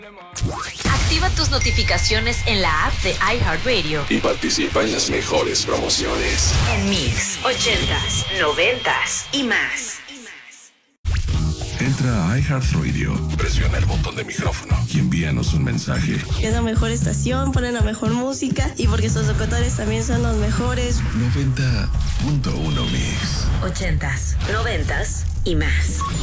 Activa tus notificaciones en la app de iHeartRadio y participa en las mejores promociones. en Mix 80s, 90s y más. Entra a iHeartRadio, presiona el botón de micrófono y envíanos un mensaje. Es la mejor estación, ponen la mejor música y porque sus locutores también son los mejores. 90.1 Mix. 80s, 90s y más.